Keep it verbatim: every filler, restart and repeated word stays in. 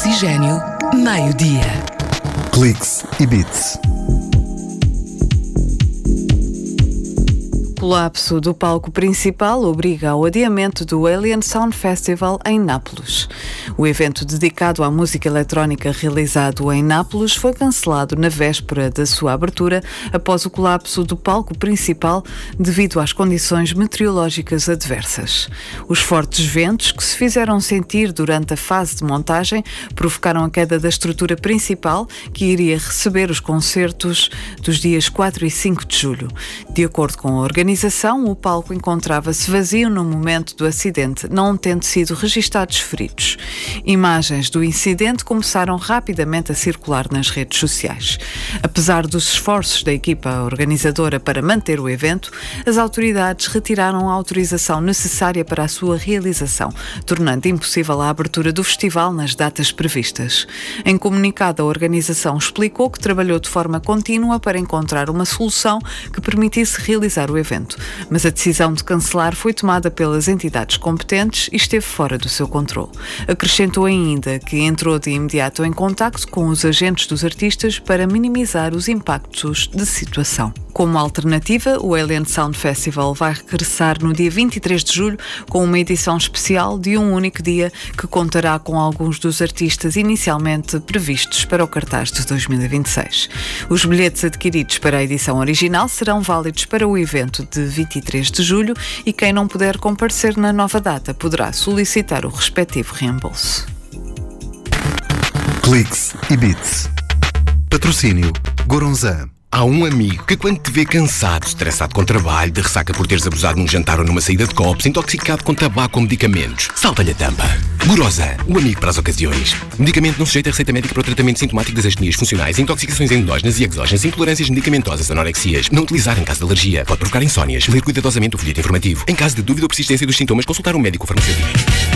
Oxigênio, meio-dia. Cliques e Beats. O colapso do palco principal obriga ao adiamento do Alien Sound Festival em Nápoles. O evento dedicado à música eletrónica realizado em Nápoles foi cancelado na véspera da sua abertura após o colapso do palco principal devido às condições meteorológicas adversas. Os fortes ventos que se fizeram sentir durante a fase de montagem provocaram a queda da estrutura principal que iria receber os concertos dos dias quatro e cinco de julho. De acordo com a organização, o palco encontrava-se vazio no momento do acidente, não tendo sido registados feridos. Imagens do incidente começaram rapidamente a circular nas redes sociais. Apesar dos esforços da equipa organizadora para manter o evento, as autoridades retiraram a autorização necessária para a sua realização, tornando impossível a abertura do festival nas datas previstas. Em comunicado, a organização explicou que trabalhou de forma contínua para encontrar uma solução que permitisse realizar o evento, mas a decisão de cancelar foi tomada pelas entidades competentes e esteve fora do seu controle. Acrescentou ainda que entrou de imediato em contacto com os agentes dos artistas para minimizar os impactos da situação. Como alternativa, o Alien Sound Festival vai regressar no dia vinte e três de julho com uma edição especial de um único dia que contará com alguns dos artistas inicialmente previstos para o cartaz de dois mil e vinte e seis. Os bilhetes adquiridos para a edição original serão válidos para o evento de vinte e três de julho e quem não puder comparecer na nova data poderá solicitar o respectivo reembolso. Cliques e Beats. Patrocínio Goronzan. Há um amigo que quando te vê cansado, estressado com trabalho, de ressaca por teres abusado num jantar ou numa saída de copos, intoxicado com tabaco ou medicamentos, salta-lhe a tampa. Goronzan, o amigo para as ocasiões. Medicamento não sujeito a receita médica para o tratamento sintomático das astenias funcionais, intoxicações endógenas e exógenas, intolerâncias medicamentosas, anorexias. Não utilizar em caso de alergia. Pode provocar insónias. Ler cuidadosamente o folheto informativo. Em caso de dúvida ou persistência dos sintomas, consultar um médico farmacêutico.